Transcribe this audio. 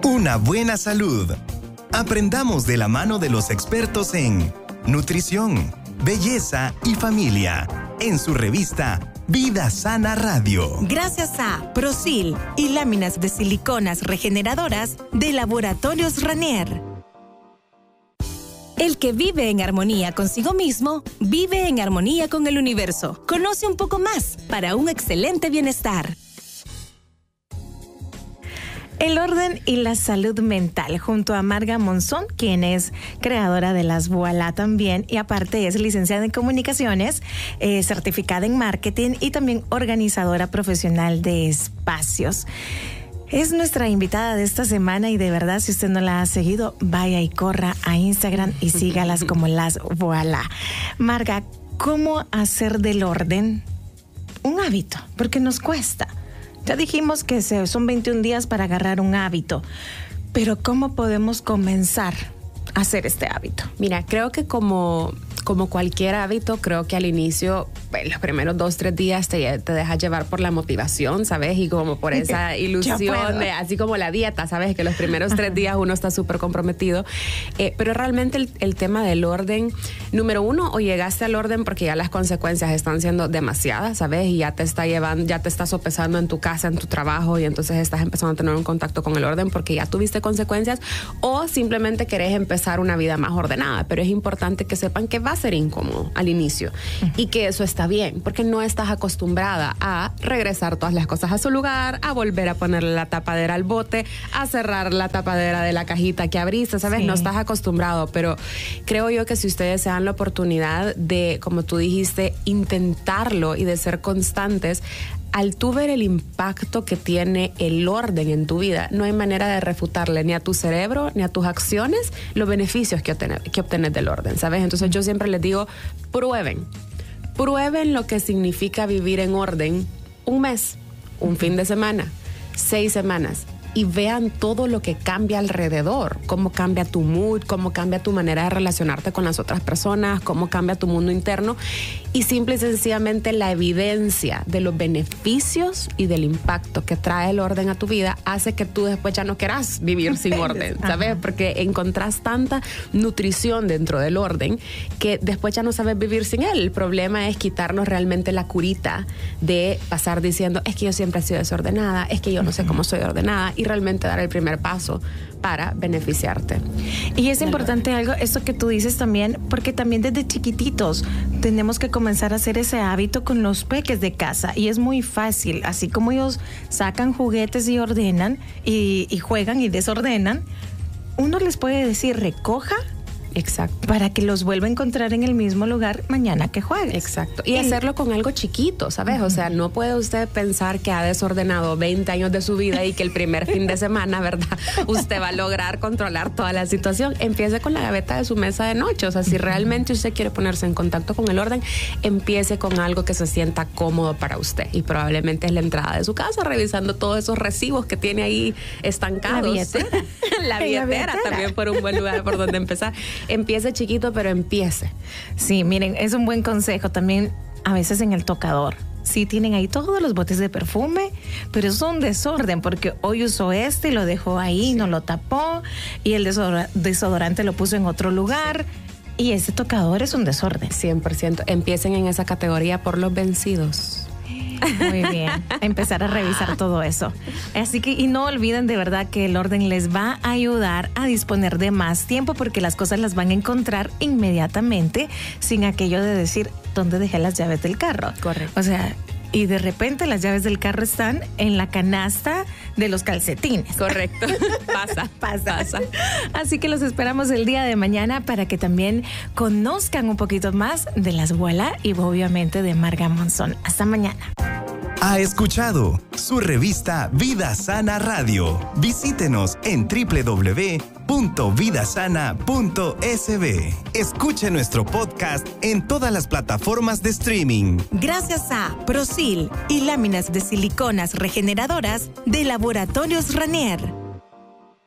Una buena salud. Aprendamos de la mano de los expertos en nutrición, belleza y familia, en su revista Vida Sana Radio. Gracias a Prosil y láminas de siliconas regeneradoras de Laboratorios Ranier. El que vive en armonía consigo mismo, vive en armonía con el universo. Conoce un poco más para un excelente bienestar. El orden y la salud mental, junto a Marga Monzón, quien es creadora de las Voilà también, y aparte es licenciada en comunicaciones, certificada en marketing y también organizadora profesional de espacios. Es nuestra invitada de esta semana y de verdad, si usted no la ha seguido, vaya y corra a Instagram y sígalas como las Voilà. Marga, ¿cómo hacer del orden un hábito? Porque nos cuesta. Ya dijimos que son 21 días para agarrar un hábito, pero ¿cómo podemos comenzar a hacer este hábito? Mira, creo que como cualquier hábito, creo que al inicio, los primeros 2-3 días te dejas llevar por la motivación, ¿sabes? Y como por esa ilusión de, así como la dieta, ¿sabes? Que los primeros 3 días uno está súper comprometido. Pero realmente el tema del orden, número uno, o llegaste al orden porque ya las consecuencias están siendo demasiadas, ¿sabes? Y ya te está llevando, ya te estás sopesando en tu casa, en tu trabajo, y entonces estás empezando a tener un contacto con el orden porque ya tuviste consecuencias, o simplemente querés empezar una vida más ordenada. Pero es importante que sepan que va a ser incómodo al inicio y que eso está bien, porque no estás acostumbrada a regresar todas las cosas a su lugar, a volver a ponerle la tapadera al bote, a cerrar la tapadera de la cajita que abriste, ¿sabes? Sí. No estás acostumbrado, pero creo yo que si ustedes se dan la oportunidad de, como tú dijiste, intentarlo y de ser constantes, al tú ver el impacto que tiene el orden en tu vida, no hay manera de refutarle ni a tu cerebro ni a tus acciones los beneficios que obtenés del orden, ¿sabes? Entonces yo siempre les digo, prueben lo que significa vivir en orden un mes, un fin de semana, 6 semanas. Y vean todo lo que cambia alrededor, cómo cambia tu mood, cómo cambia tu manera de relacionarte con las otras personas, cómo cambia tu mundo interno, y simple y sencillamente la evidencia de los beneficios y del impacto que trae el orden a tu vida hace que tú después ya no quieras vivir sin orden, ¿sabes? Porque encontrás tanta nutrición dentro del orden que después ya no sabes vivir sin él. El problema es quitarnos realmente la curita de pasar diciendo, es que yo siempre he sido desordenada, es que yo no sé cómo soy ordenada, y realmente dar el primer paso para beneficiarte. Y es importante algo, esto que tú dices también, porque también desde chiquititos tenemos que comenzar a hacer ese hábito con los peques de casa, y es muy fácil, así como ellos sacan juguetes y ordenan y juegan y desordenan, uno les puede decir recoja. Exacto. Para que los vuelva a encontrar en el mismo lugar mañana que juegues. Exacto. Y hacerlo con algo chiquito, ¿sabes? O sea, no puede usted pensar que ha desordenado 20 años de su vida y que el primer fin de semana, ¿verdad? Usted va a lograr controlar toda la situación. Empiece con la gaveta de su mesa de noche. O sea, si realmente usted quiere ponerse en contacto con el orden, empiece con algo que se sienta cómodo para usted. Y probablemente es la entrada de su casa, revisando todos esos recibos que tiene ahí estancados. La billetera también por un buen lugar por donde empezar. Empiece chiquito, pero empiece. Sí, miren, es un buen consejo también a veces en el tocador. Sí, tienen ahí todos los botes de perfume, pero es un desorden porque hoy usó y lo dejó ahí, sí. No lo tapó, y el desodorante lo puso en otro lugar. Y ese tocador es un desorden. 100%. Empiecen en esa categoría por los vencidos. Muy bien, empezar a revisar todo eso. Así que, y no olviden de verdad que el orden les va a ayudar a disponer de más tiempo, porque las cosas las van a encontrar inmediatamente, sin aquello de decir, ¿dónde dejé las llaves del carro? Correcto. O sea, y de repente las llaves del carro están en la canasta de los calcetines. Correcto. Pasa. Así que los esperamos el día de mañana para que también conozcan un poquito más de las Voilà y obviamente de Marga Monzón. Hasta mañana. Ha escuchado su revista Vida Sana Radio. Visítenos en www.vidasana.sb. Escuche nuestro podcast en todas las plataformas de streaming. Gracias a Prosil y láminas de siliconas regeneradoras de Laboratorios Ranier.